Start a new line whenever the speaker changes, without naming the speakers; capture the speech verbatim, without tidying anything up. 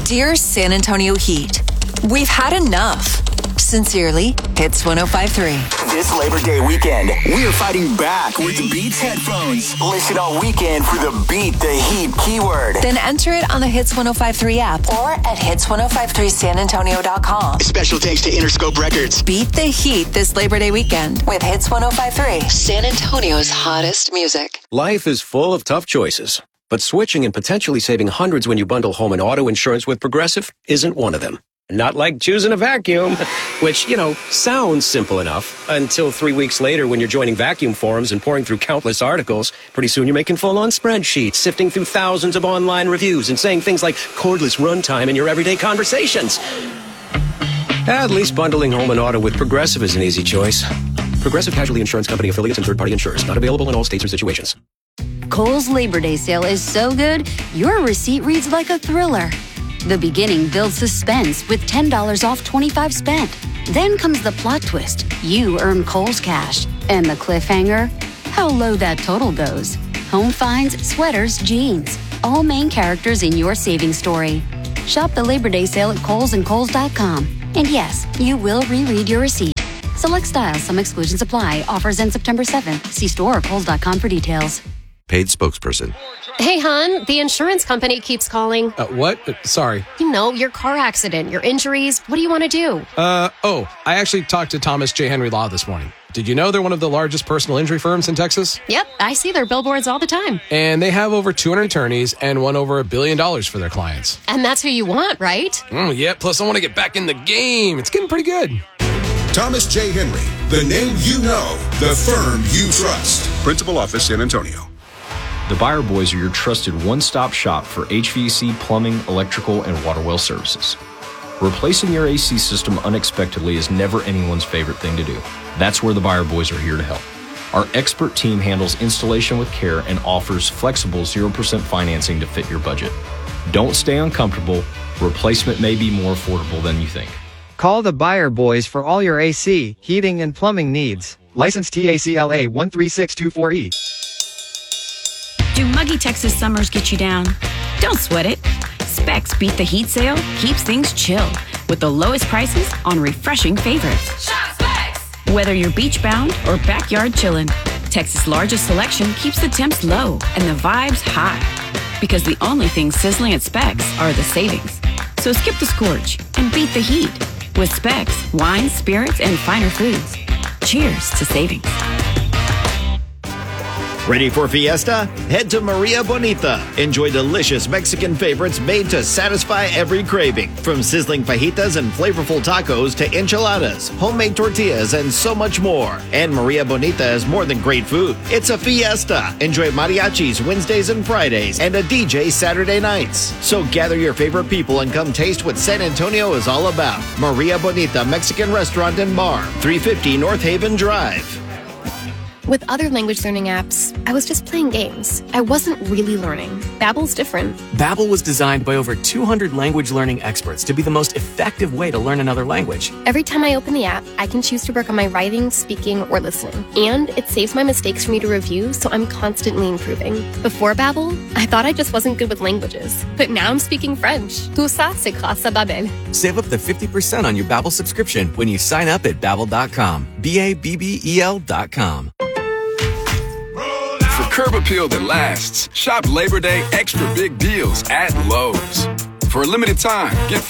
Dear San Antonio Heat, we've had enough. Sincerely, Hits one oh five point three.
This Labor Day weekend, we're fighting back with Beats headphones. Listen all weekend for the Beat the Heat keyword.
Then enter it on the Hits one oh five point three app or at hits ten fifty-three san antonio dot com.
Special thanks to Interscope Records.
Beat the Heat this Labor Day weekend with Hits one oh five point three, San Antonio's hottest music.
Life is full of tough choices, but switching and potentially saving hundreds when you bundle home and auto insurance with Progressive isn't one of them. Not like choosing a vacuum, which, you know, sounds simple enough until three weeks later when you're joining vacuum forums and pouring through countless articles. Pretty soon you're making full-on spreadsheets, sifting through thousands of online reviews and saying things like cordless runtime in your everyday conversations. At least bundling home and auto with Progressive is an easy choice. Progressive Casualty Insurance Company affiliates and third-party insurers. Not available in all states or situations.
Kohl's Labor Day sale is so good, your receipt reads like a thriller. The beginning builds suspense with ten dollars off twenty-five spent. Then comes the plot twist. You earn Kohl's cash. And the cliffhanger? How low that total goes. Home finds, sweaters, jeans. All main characters in your savings story. Shop the Labor Day sale at Kohl's and Kohl's dot com. And yes, you will reread your receipt. Select styles, some exclusions apply. Offers end September seventh. See store or Kohl's dot com for details.
Paid spokesperson.
Hey, hon, the insurance company keeps calling.
Uh, what? Uh, sorry.
You know, your car accident, your injuries. What do you want to do?
Uh, oh, I actually talked to Thomas J. Henry Law this morning. Did you know they're one of the largest personal injury firms in Texas?
Yep, I see their billboards all the time.
And they have over two hundred attorneys and won over a billion dollars for their clients.
And that's who you want, right?
Mm, yeah, plus I want to get back in the game. It's getting pretty good.
Thomas J. Henry, the name you know, the firm you trust. Principal Office, San Antonio.
The Buyer Boys are your trusted one-stop shop for H V A C, plumbing, electrical, and water well services. Replacing your A C system unexpectedly is never anyone's favorite thing to do. That's where the Buyer Boys are here to help. Our expert team handles installation with care and offers flexible zero percent financing to fit your budget. Don't stay uncomfortable. Replacement may be more affordable than you think.
Call the Buyer Boys for all your A C, heating, and plumbing needs. License T A C L A one three six two four E.
Do muggy Texas summers get you down? Don't sweat it. Specs Beat the Heat sale keeps things chill with the lowest prices on refreshing favorites.
Shop Specs!
Whether you're beach bound or backyard chillin', Texas' largest selection keeps the temps low and the vibes high. Because the only things sizzling at Specs are the savings. So skip the scorch and beat the heat with Specs, wines, spirits, and finer foods. Cheers to savings.
Ready for fiesta? Head to Maria Bonita. Enjoy delicious Mexican favorites made to satisfy every craving. From sizzling fajitas and flavorful tacos to enchiladas, homemade tortillas, and so much more. And Maria Bonita is more than great food. It's a fiesta. Enjoy mariachis Wednesdays and Fridays and a D J Saturday nights. So gather your favorite people and come taste what San Antonio is all about. Maria Bonita Mexican Restaurant and Bar, three fifty North Haven Drive.
With other language learning apps, I was just playing games. I wasn't really learning. Babbel's different.
Babbel was designed by over two hundred language learning experts to be the most effective way to learn another language.
Every time I open the app, I can choose to work on my writing, speaking, or listening. And it saves my mistakes for me to review, so I'm constantly improving. Before Babbel, I thought I just wasn't good with languages. But now I'm speaking French. Tout ça, c'est grâce à Babbel.
Save up to fifty percent on your Babbel subscription when you sign up at babbel dot com. B A B B E L dot com.
For curb appeal that lasts, shop Labor Day extra big deals at Lowe's. For a limited time, get